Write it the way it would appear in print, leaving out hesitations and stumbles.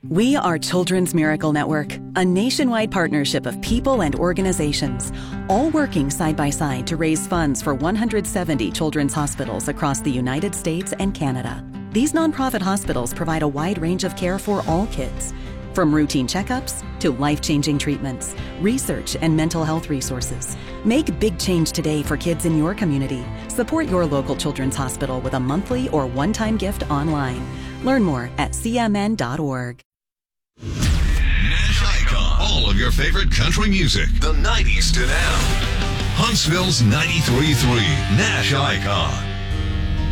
We are Children's Miracle Network, a nationwide partnership of people and organizations, all working side by side to raise funds for 170 children's hospitals across the United States and Canada. These nonprofit hospitals provide a wide range of care for all kids, from routine checkups to life-changing treatments, research, and mental health resources. Make big change today for kids in your community. Support your local children's hospital with a monthly or one-time gift online. Learn more at cmn.org. Nash Icon. All of your favorite country music. The 90s to now. Huntsville's 93.3 Nash Icon.